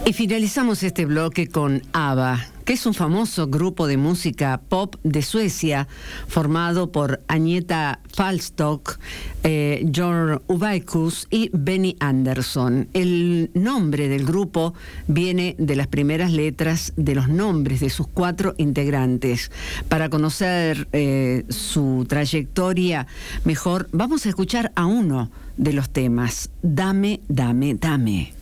Y finalizamos este bloque con ABBA, que es un famoso grupo de música pop de Suecia, formado por Agneta Falstock, Björn Ulvaeus y Benny Andersson. El nombre del grupo viene de las primeras letras de los nombres de sus 4 integrantes. Para conocer su trayectoria mejor, vamos a escuchar a uno de los temas, Dame, Dame, Dame.